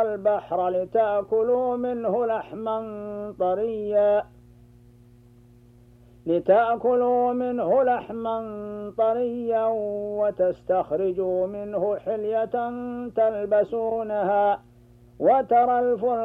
البحر لتأكلوا منه لحما طريا وتستخرجوا منه حلية تلبسونها وترى الفلك